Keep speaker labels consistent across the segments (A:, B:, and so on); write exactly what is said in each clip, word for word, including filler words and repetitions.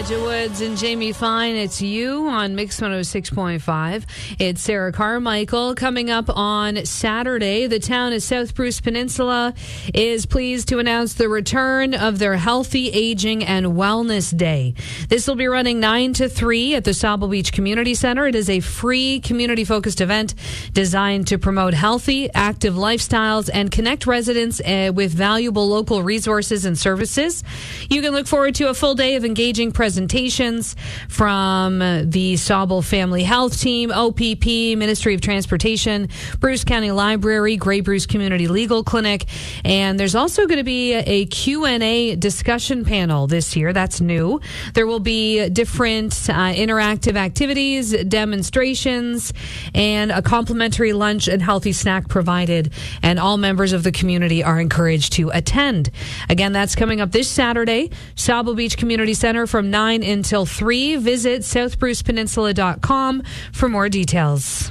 A: Elijah Woods and Jamie Fine. It's You on Mix one oh six point five. It's Sarah Carmichael. Coming up on Saturday, the town of South Bruce Peninsula is pleased to announce the return of their Healthy Aging and Wellness Day. This will be running nine to three at the Sauble Beach Community Center. It is a free community-focused event designed to promote healthy, active lifestyles and connect residents uh, with valuable local resources and services. You can look forward to a full day of engaging presentations from the Sauble Family Health Team, O P P, Ministry of Transportation, Bruce County Library, Grey Bruce Community Legal Clinic, and there's also going to be a Q and A discussion panel this year. That's new. There will be different uh, interactive activities, demonstrations, and a complimentary lunch and healthy snack provided, and all members of the community are encouraged to attend. Again, that's coming up this Saturday, Sauble Beach Community Center from nine until three. Visit south bruce peninsula dot com for more details.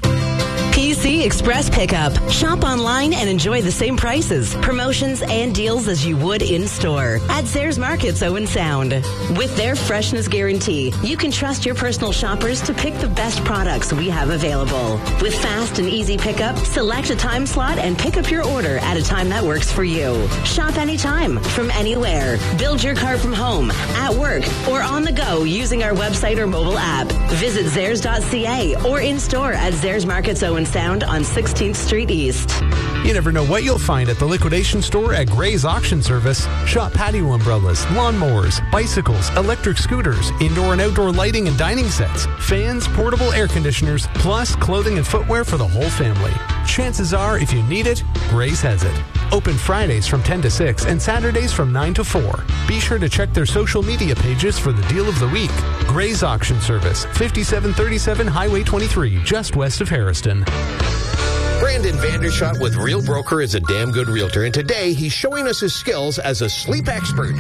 B: P C Express Pickup. Shop online and enjoy the same prices, promotions, and deals as you would in-store at Zayres Markets Owen Sound. With their freshness guarantee, you can trust your personal shoppers to pick the best products we have available. With fast and easy pickup, select a time slot and pick up your order at a time that works for you. Shop anytime, from anywhere. Build your cart from home, at work, or on the go using our website or mobile app. Visit zayres dot c a or in-store at Zayres Markets Owen Sound on sixteenth Street East.
C: You never know what you'll find at the liquidation store at Gray's Auction Service. Shop patio umbrellas, lawnmowers, bicycles, electric scooters, indoor and outdoor lighting and dining sets, fans, portable air conditioners, plus clothing and footwear for the whole family. Chances are, if you need it, Gray's has it. Open Fridays from ten to six and Saturdays from nine to four. Be sure to check their social media pages for the deal of the week. Gray's Auction Service, fifty-seven thirty-seven Highway twenty-three, just west of Harrison.
D: Brandon Vandershot with Real Broker is a damn good realtor, and today he's showing us his skills as a sleep expert,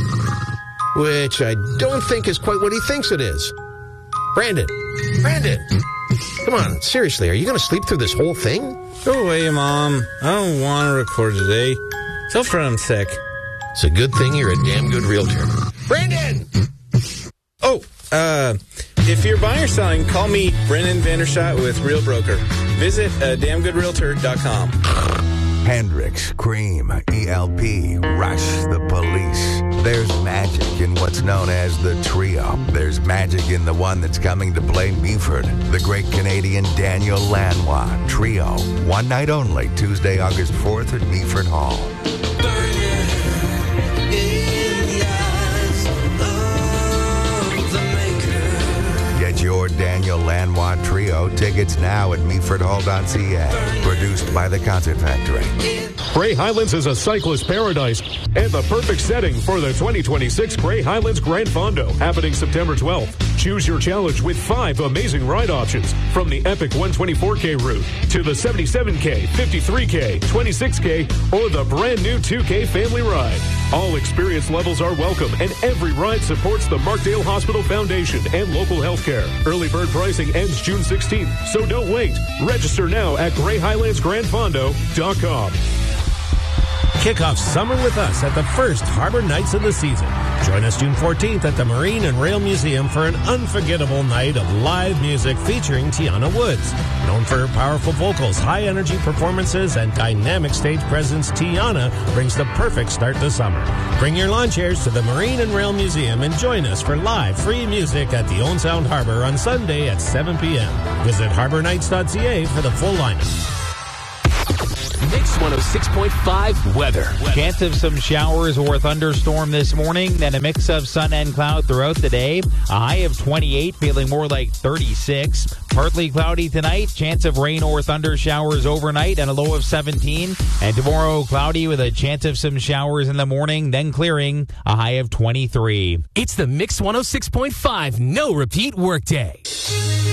D: which I don't think is quite what he thinks it is. Brandon, Brandon, come on, seriously, are you going to sleep through this whole thing?
E: Go away, Mom. I don't want to record today. Tell Fred I'm sick.
D: It's a good thing you're a damn good realtor. Brandon!
E: Oh, uh, if you're buying or selling, call me, Brendan Vandershot with Real Broker. Visit uh, damn good realtor dot com.
F: Hendrix, Cream, E L P, Rush, The Police. There's magic in what's known as the Trio. There's magic in the one that's coming to play Meaford, the great Canadian Daniel Lanois Trio. One night only, Tuesday, August fourth at Meaford Hall. Get your Daniel Lanois Trio tickets now at meaford hall dot c a. Produced by the Concert Factory.
G: Grey Highlands is a cyclist paradise and the perfect setting for the twenty twenty-six Grey Highlands Grand Fondo, happening September twelfth. Choose your challenge with five amazing ride options, from the epic one twenty-four K route to the seventy-seven K, fifty-three K, twenty-six K, or the brand new two K family ride. All experience levels are welcome, and every ride supports the Markdale Hospital Foundation and local health care. Early bird pricing ends June sixteenth, so don't wait. Register now at grey highlands grand fondo dot com.
H: Kick off summer with us at the first Harbor Nights of the season. Join us June fourteenth at the Marine and Rail Museum for an unforgettable night of live music featuring Tiana Woods. Known for her powerful vocals, high-energy performances, and dynamic stage presence, Tiana brings the perfect start to summer. Bring your lawn chairs to the Marine and Rail Museum and join us for live free music at the Owen Sound Harbor on Sunday at seven p.m. Visit harbor nights dot c a for the full lineup.
I: Mix one oh six point five weather. Chance of some showers or thunderstorm this morning, then a mix of sun and cloud throughout the day. A high of twenty-eight, feeling more like thirty-six. Partly cloudy tonight, chance of rain or thunder showers overnight, and a low of seventeen. And tomorrow, cloudy with a chance of some showers in the morning, then clearing, a high of twenty-three.
J: It's the Mix one oh six point five no repeat workday.